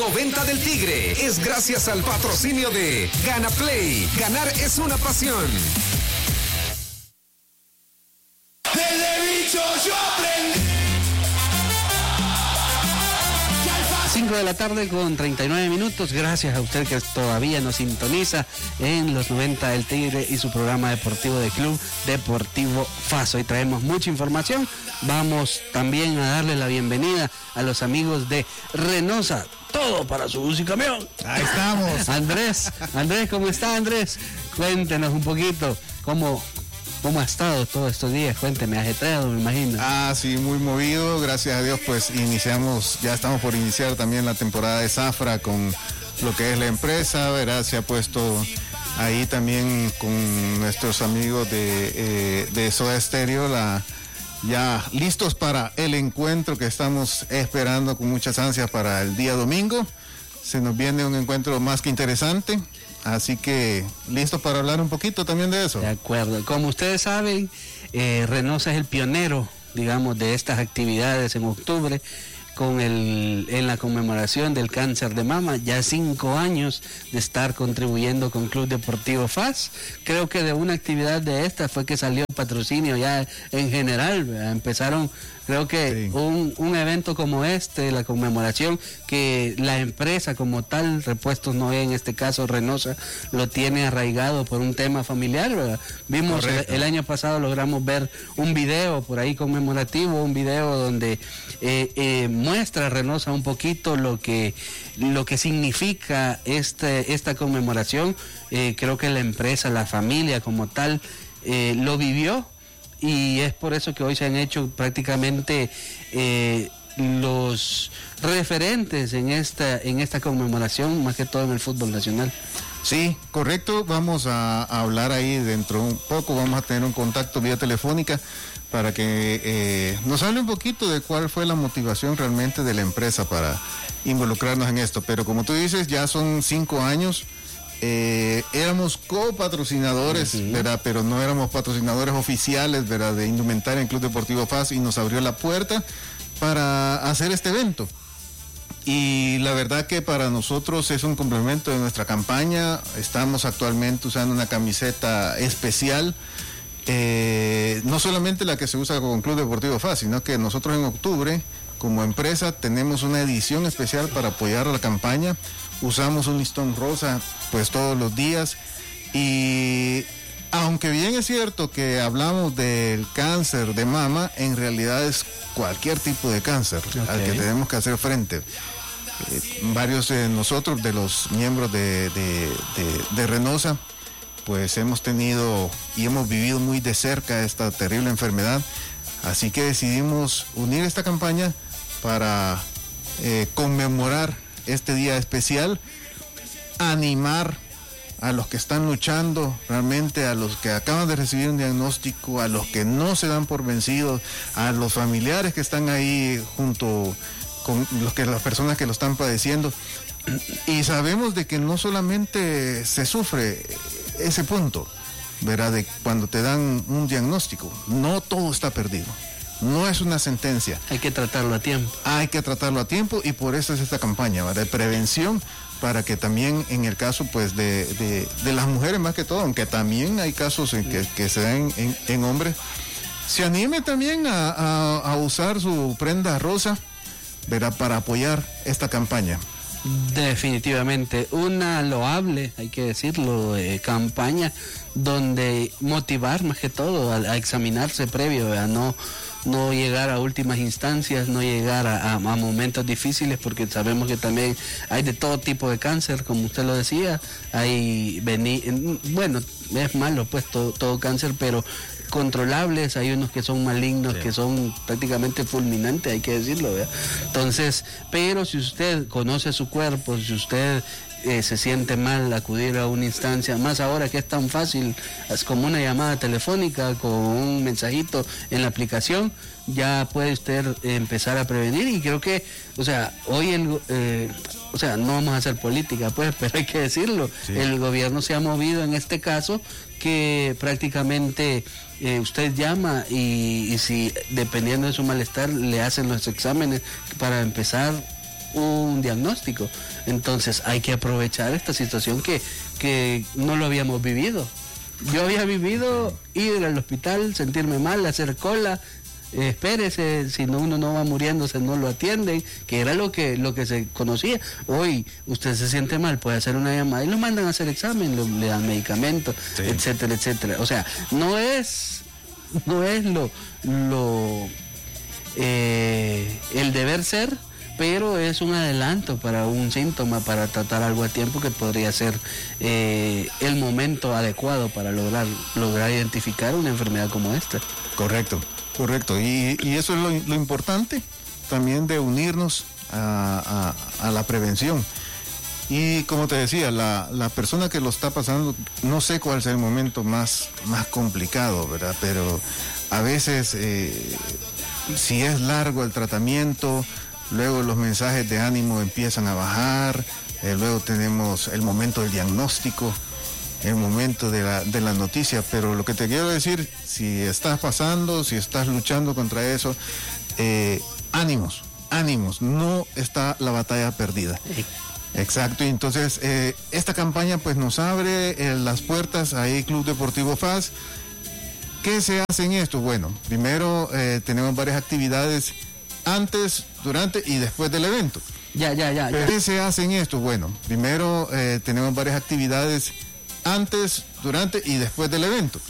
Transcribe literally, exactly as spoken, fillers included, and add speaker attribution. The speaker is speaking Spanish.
Speaker 1: Venta del Tigre es gracias al patrocinio de Gana Play. Ganar es una pasión.
Speaker 2: Desde bicho yo aprendí.
Speaker 3: cinco de la tarde con treinta y nueve minutos. Gracias a usted que todavía nos sintoniza en los noventa del Tigre y su programa deportivo de Club Deportivo F A S. Hoy traemos mucha información. Vamos también a darle la bienvenida a los amigos de Renosa. Todo para su bus y camión.
Speaker 4: Ahí estamos.
Speaker 3: Andrés, Andrés, ¿cómo está, Andrés? Cuéntenos un poquito cómo, cómo ha estado todos estos días. Cuénteme, ajetreado, me imagino.
Speaker 4: Ah, sí, muy movido. Gracias a Dios, pues iniciamos, ya estamos por iniciar también la temporada de Zafra con lo que es la empresa, ¿verdad? Se ha puesto ahí también con nuestros amigos de, eh, de Soda Stereo, la... ya listos para el encuentro que estamos esperando con muchas ansias para el día domingo. Se nos viene un encuentro más que interesante, así que listos para hablar un poquito también de eso.
Speaker 3: De acuerdo. Como ustedes saben, eh, Renosa es el pionero, digamos, de estas actividades en octubre, con el, en la conmemoración del cáncer de mama, ya cinco años de estar contribuyendo con Club Deportivo F A S. Creo que de una actividad de esta fue que salió el patrocinio ya en general, ¿verdad? Empezaron, creo que sí. un, un evento como este, la conmemoración, que la empresa como tal, Repuestos Noé, en este caso Renosa, lo tiene arraigado por un tema familiar, ¿verdad? Vimos el, el año pasado, logramos ver un video por ahí conmemorativo, un video donde eh, eh, muestra Renosa un poquito lo que lo que significa este esta conmemoración. Eh, creo que la empresa, la familia como tal, eh, lo vivió, y es por eso que hoy se han hecho prácticamente eh, los referentes en esta en esta conmemoración, más que todo en el fútbol nacional.
Speaker 4: Sí, correcto. Vamos a, a hablar ahí dentro un poco, vamos a tener un contacto vía telefónica para que eh, nos hable un poquito de cuál fue la motivación realmente de la empresa para involucrarnos en esto. Pero como tú dices, ya son cinco años, eh, éramos copatrocinadores, uh-huh. ¿verdad? Pero no éramos patrocinadores oficiales, ¿verdad? De indumentaria en Club Deportivo F A S, y nos abrió la puerta para hacer este evento. Y la verdad que para nosotros es un complemento de nuestra campaña. Estamos actualmente usando una camiseta especial, eh, no solamente la que se usa con Club Deportivo F A S, sino que nosotros en octubre, como empresa, tenemos una edición especial para apoyar a la campaña. Usamos un listón rosa pues todos los días, y aunque bien es cierto que hablamos del cáncer de mama, en realidad es cualquier tipo de cáncer okay. al que tenemos que hacer frente. Eh, varios de nosotros, de los miembros de, de, de, de Renosa, pues hemos tenido y hemos vivido muy de cerca esta terrible enfermedad, así que decidimos unir esta campaña para eh, conmemorar este día especial, animar a los que están luchando, realmente a los que acaban de recibir un diagnóstico, a los que no se dan por vencidos, a los familiares que están ahí junto con los que las personas que lo están padeciendo. Y sabemos de que no solamente se sufre ese punto, ¿verdad? De cuando te dan un diagnóstico, no todo está perdido. No es una sentencia.
Speaker 3: Hay que tratarlo a tiempo.
Speaker 4: Hay que tratarlo a tiempo, y por eso es esta campaña, ¿verdad? De prevención, para que también en el caso pues de, de, de las mujeres más que todo, aunque también hay casos en que, que se dan en, en hombres, se anime también a, a, a usar su prenda rosa, ¿verdad? Para apoyar esta campaña.
Speaker 3: Definitivamente, una loable, hay que decirlo, eh, campaña donde motivar más que todo a, a examinarse previo, a no, no llegar a últimas instancias, no llegar a, a, a momentos difíciles, porque sabemos que también hay de todo tipo de cáncer, como usted lo decía, hay, veni- bueno, es malo pues todo, todo cáncer, pero controlables, hay unos que son malignos, sí. que son prácticamente fulminantes, hay que decirlo, ¿verdad? Entonces, pero si usted conoce su cuerpo, si usted eh, se siente mal, acudir a una instancia, más ahora que es tan fácil, es como una llamada telefónica con un mensajito en la aplicación, ya puede usted eh, empezar a prevenir. Y creo que, o sea, hoy el, eh, o sea, no vamos a hacer política, pues, pero hay que decirlo, sí. el gobierno se ha movido en este caso, que prácticamente eh, usted llama y, y si dependiendo de su malestar le hacen los exámenes para empezar un diagnóstico. Entonces hay que aprovechar esta situación que, que no lo habíamos vivido. Yo había vivido ir al hospital, sentirme mal, hacer cola, eh, espérese, si no uno no va muriéndose no lo atienden, que era lo que lo que se conocía. Hoy usted se siente mal, puede hacer una llamada y lo mandan a hacer examen, lo, le dan medicamentos, sí. etcétera, etcétera. O sea, no es no es lo lo eh, el deber ser, pero es un adelanto para un síntoma, para tratar algo a tiempo que podría ser eh, el momento adecuado para lograr lograr identificar una enfermedad como esta.
Speaker 4: Correcto, correcto. Y, y eso es lo, lo importante también de unirnos a, a, a la prevención. Y como te decía, la, la persona que lo está pasando, no sé cuál es el momento más, más complicado, ¿verdad? Pero a veces, eh, si es largo el tratamiento, luego los mensajes de ánimo empiezan a bajar, eh, luego tenemos el momento del diagnóstico, el momento de la, de la noticia, pero lo que te quiero decir, si estás pasando, si estás luchando contra eso, eh, ánimos, ánimos, no está la batalla perdida. Exacto, y entonces eh, esta campaña pues nos abre eh, las puertas ahí Club Deportivo F A S. ¿Qué se hace en esto? Bueno, primero eh, tenemos varias actividades antes, durante y después del evento.
Speaker 3: Ya, ya, ya. ya.
Speaker 4: ¿Qué se hace en esto? Bueno, primero eh, tenemos varias actividades antes, durante y después del evento.